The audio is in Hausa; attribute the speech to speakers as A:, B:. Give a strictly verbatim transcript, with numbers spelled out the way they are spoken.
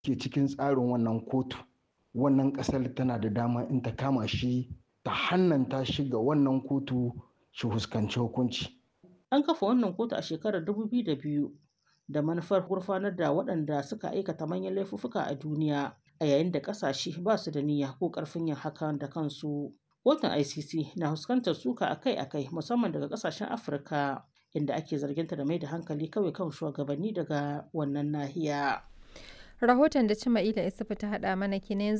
A: ke cikin tsarin wannan kotu, wannan ƙasar tana da dama in ta kama shi ta hannanta shi ga wannan kotu shi huskanci hukunci.
B: An kafa wannan kotu a shekarar dubu biyu da biyu da manufar gurfanar da waɗanda suka aikata manyan laifuffuka a duniya a yayin da ƙasashe ba su da niyya ko ƙarfin yin hakan da kansu. Kotun I C C na fuskantar suka akai-akai musamman daga ƙasashen Afirka inda ake zarginta da mai da hankali kawai kan shugabanni daga wannan nahiya.
C: Rahoton da Cima'ila Isufu ta haɗa mana kenan.